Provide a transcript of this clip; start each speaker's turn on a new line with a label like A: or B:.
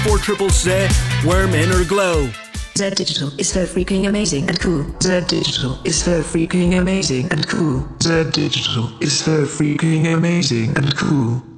A: triple Z, worm inner glow.
B: Z Digital is so freaking amazing and cool. Z Digital is so freaking amazing and cool. Z Digital is so freaking amazing and cool.